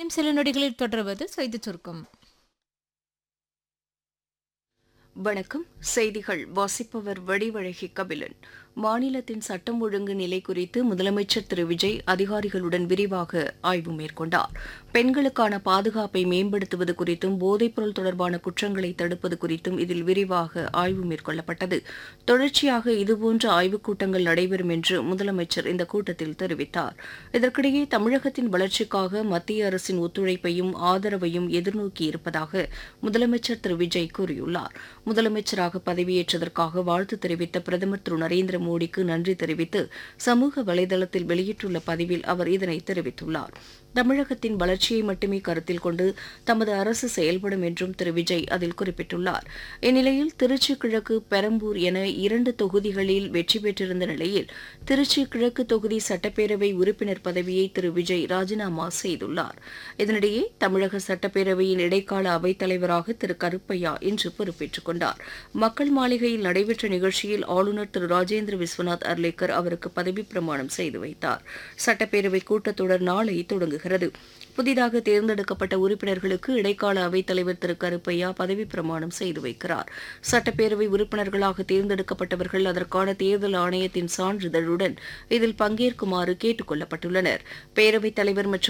இன்னும் சில நொடிகளில் தொடர்வது செய்திச் சுருக்கம். வணக்கம். செய்திகள் வாசிப்பவர் வடிவழகி கபிலன். மாநிலத்தின் சட்டம் ஒழுங்கு நிலை குறித்து முதலமைச்சர் திரு விஜய் அதிகாரிகளுடன் விரிவாக ஆய்வு மேற்கொண்டார். பெண்களுக்கான பாதுகாப்பை மேம்படுத்துவது குறித்தும் போதைப்பொருள் தொடர்பான குற்றங்களை தடுப்பது குறித்தும் இதில் விரிவாக ஆய்வு மேற்கொள்ளப்பட்டது. தொடர்ச்சியாக இதுபோன்ற ஆய்வுக் கூட்டங்கள் நடைபெறும் என்று முதலமைச்சர் இந்த கூட்டத்தில் தெரிவித்தார். இதற்கிடையே தமிழகத்தின் வளர்ச்சிக்காக மத்திய அரசின் ஒத்துழைப்பையும் ஆதரவையும் எதிர்நோக்கியிருப்பதாக முதலமைச்சர் திரு விஜய் கூறியுள்ளார். முதலமைச்சராக பதவியேற்றதற்காக வாழ்த்து தெரிவித்த பிரதமர் திரு நரேந்திர மோடிக்கு நன்றி தெரிவித்து சமூக வலைதளத்தில் வெளியிட்டுள்ள பதிவில் அவர் இதனை தெரிவித்துள்ளார். தமிழகத்தின் வளர்ச்சியை மட்டுமே கருத்தில் கொண்டு தமது அரசு செயல்படும் என்றும் திரு விஜய் அதில் குறிப்பிட்டுள்ளார். இந்நிலையில் திருச்சி கிழக்கு, பெரம்பூர் என 2 தொகுதிகளில் வெற்றி பெற்றிருந்த நிலையில் திருச்சி கிழக்கு தொகுதி சட்டப்பேரவை உறுப்பினர் பதவியை திரு விஜய் ராஜினாமா செய்துள்ளார். இதனிடையே தமிழக சட்டப்பேரவையின் இடைக்கால அவைத்தலைவராக திரு கருப்பையா இன்று பொறுப்பேற்றுக் கொண்டார். மக்கள் மாளிகையில் நடைபெற்ற நிகழ்ச்சியில் ஆளுநர் திரு ராஜேந்திர விஸ்வநாத் அர்லேக்கர் அவருக்கு பதவிப் பிரமாணம் செய்து வைத்தார். சட்டப்பேரவை கூட்டத்தொடர் நாளை தொடங்குகிறது. புதிதாக தேர்ந்தெடுக்கப்பட்ட உறுப்பினர்களுக்கு இடைக்கால அவைத்தலைவர் திரு கருப்பையா பதவிப் பிரமாணம் செய்து வைக்கிறார். சட்டப்பேரவை உறுப்பினர்களாக தேர்ந்தெடுக்கப்பட்டவர்கள் அதற்கான தேர்தல் ஆணையத்தின் சான்றிதழுடன் இதில் பங்கேற்குமாறு கேட்டுக் கொள்ளப்பட்டுள்ளனர். பேரவைத் தலைவர் மற்றும்